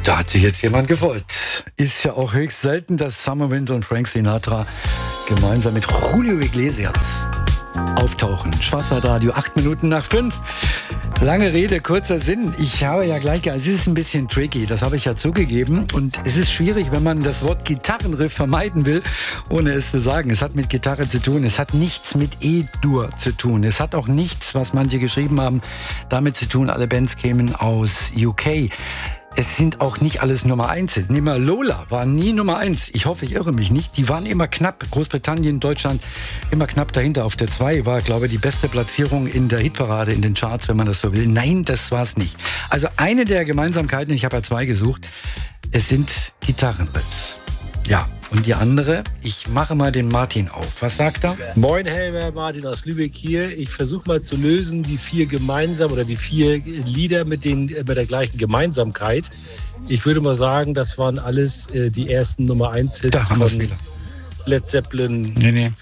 Da hat sich jetzt jemand gefolgt. Ist ja auch höchst selten, dass Summer Winter und Frank Sinatra gemeinsam mit Julio Iglesias auftauchen. Schwarzwaldradio, 8 Minuten nach 5. Lange Rede, kurzer Sinn. Ich habe ja gleich gesagt, es ist ein bisschen tricky, das habe ich ja zugegeben. Und es ist schwierig, wenn man das Wort Gitarrenriff vermeiden will, ohne es zu sagen. Es hat mit Gitarre zu tun, es hat nichts mit E-Dur zu tun. Es hat auch nichts, was manche geschrieben haben, damit zu tun, alle Bands kämen aus UK. Es sind auch nicht alles Nummer 1. Nimm mal Lola, war nie Nummer 1. Ich hoffe, ich irre mich nicht. Die waren immer knapp. Großbritannien, Deutschland immer knapp dahinter. Auf der 2 war, glaube ich, die beste Platzierung in der Hitparade, in den Charts, wenn man das so will. Nein, das war es nicht. Also eine der Gemeinsamkeiten, ich habe ja 2 gesucht, es sind Gitarrenriffs. Ja, und die andere, ich mache mal den Martin auf. Was sagt er? Moin, hey, Martin aus Lübeck hier. Ich versuche mal zu lösen, die 4 gemeinsam oder die 4 Lieder mit der gleichen Gemeinsamkeit. Ich würde mal sagen, das waren alles die ersten Nummer 1 Hits von Led Zeppelin,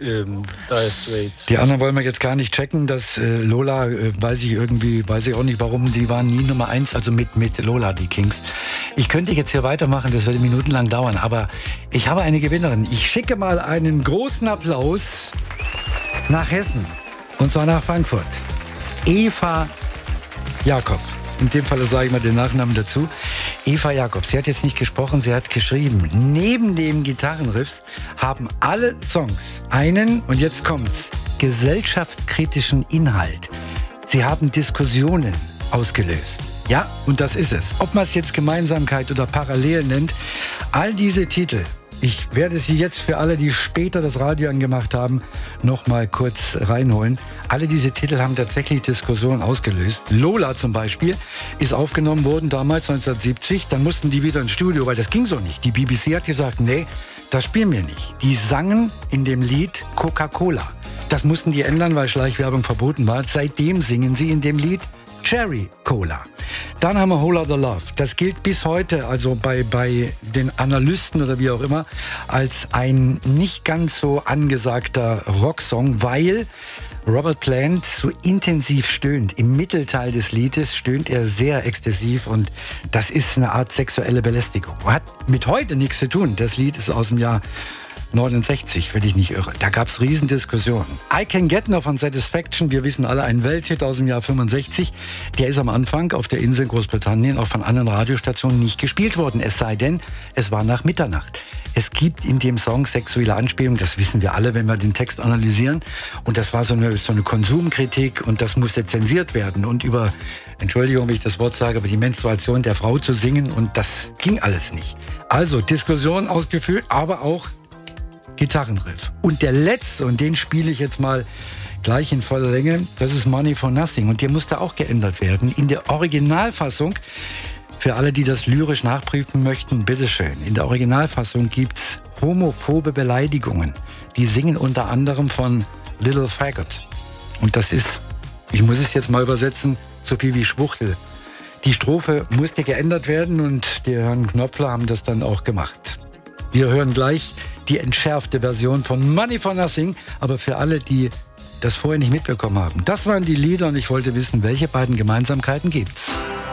Dire Straits. Die anderen wollen wir jetzt gar nicht checken. Das Lola, weiß ich auch nicht warum, die waren nie Nummer 1, also mit Lola, die Kings. Ich könnte jetzt hier weitermachen, das würde minutenlang dauern, aber ich habe eine Gewinnerin. Ich schicke mal einen großen Applaus nach Hessen, und zwar nach Frankfurt. Eva Jakob. In dem Fall sage ich mal den Nachnamen dazu. Eva Jakob, sie hat jetzt nicht gesprochen, sie hat geschrieben. Neben den Gitarrenriffs haben alle Songs einen, und jetzt kommt's, gesellschaftskritischen Inhalt. Sie haben Diskussionen ausgelöst. Ja, und das ist es. Ob man es jetzt Gemeinsamkeit oder parallel nennt, all diese Titel, ich werde sie jetzt für alle, die später das Radio angemacht haben, noch mal kurz reinholen. Alle diese Titel haben tatsächlich Diskussionen ausgelöst. Lola zum Beispiel ist aufgenommen worden damals 1970. Dann mussten die wieder ins Studio, weil das ging so nicht. Die BBC hat gesagt, nee, das spielen wir nicht. Die sangen in dem Lied Coca-Cola. Das mussten die ändern, weil Schleichwerbung verboten war. Seitdem singen sie in dem Lied Cherry Cola. Dann haben wir Whole Lotta Love. Das gilt bis heute, also bei den Analysten oder wie auch immer, als ein nicht ganz so angesagter Rocksong, weil Robert Plant so intensiv stöhnt. Im Mittelteil des Liedes stöhnt er sehr exzessiv und das ist eine Art sexuelle Belästigung. Hat mit heute nichts zu tun. Das Lied ist aus dem Jahr 69, wenn ich nicht irre. Da gab es Riesendiskussionen. I Can Get No von Satisfaction, wir wissen alle, ein Welthit aus dem Jahr 65. Der ist am Anfang auf der Insel Großbritannien auch von anderen Radiostationen nicht gespielt worden. Es sei denn, es war nach Mitternacht. Es gibt in dem Song sexuelle Anspielungen, das wissen wir alle, wenn wir den Text analysieren. Und das war so eine Konsumkritik und das musste zensiert werden. Und über, Entschuldigung, wenn ich das Wort sage, aber die Menstruation der Frau zu singen und das ging alles nicht. Also Diskussion ausgeführt, aber auch Gitarrenriff. Und der letzte, und den spiele ich jetzt mal gleich in voller Länge, das ist Money for Nothing. Und der musste auch geändert werden. In der Originalfassung, für alle, die das lyrisch nachprüfen möchten, bitteschön. In der Originalfassung gibt's homophobe Beleidigungen. Die singen unter anderem von Little Faggot. Und das ist, ich muss es jetzt mal übersetzen, so viel wie Schwuchtel. Die Strophe musste geändert werden und die Herren Knopfler haben das dann auch gemacht. Wir hören gleich die entschärfte Version von Money for Nothing, aber für alle, die das vorher nicht mitbekommen haben. Das waren die Lieder und ich wollte wissen, welche beiden Gemeinsamkeiten gibt's.